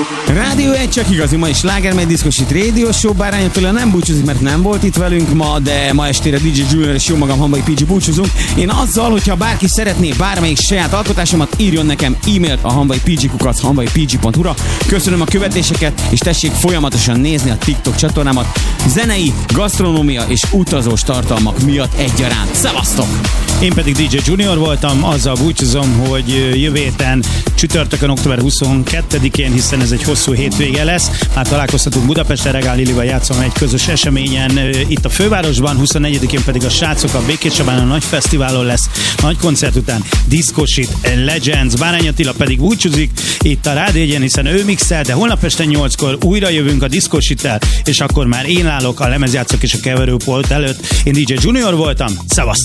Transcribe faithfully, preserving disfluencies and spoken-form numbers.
Rádió egy csak igazi, ma is sláger, megy diszkosít rádió show. Bárány Attila nem búcsúzik, mert nem volt itt velünk ma, de ma estére dé dzsé Junior és jó magam, Hamvai pé gé búcsúzunk. Én azzal, hogyha bárki szeretné bármelyik saját alkotásomat, írjon nekem e-mailt a hamvai pé gé kukac hamvai pé gé pont hu ra. Köszönöm a követéseket, és tessék folyamatosan nézni a TikTok csatornámat. Zenei, gasztronómia és utazós tartalmak miatt egyaránt. Szevasztok! Én pedig dé dzsé Junior voltam, azzal búcsúzom, hogy jövő héten csütörtökön, október huszonkettedikén, hiszen ez egy hosszú hétvége lesz. Már találkozhatunk Budapesten, Regál Lilival játszom egy közös eseményen itt a fővárosban, huszonnegyedikén pedig a srácok a Békés Csabán a nagy fesztiválon lesz, nagy koncert után Discoshit Legends. Bárány Attila pedig búcsúzik itt a Rádió egyen, hiszen ő mixel, de holnap este nyolckor újra jövünk a Discoshittel, és akkor már én állok a lemezjátszók és a keverőpult előtt. Én dé dzsé Junior voltam, szevasztok!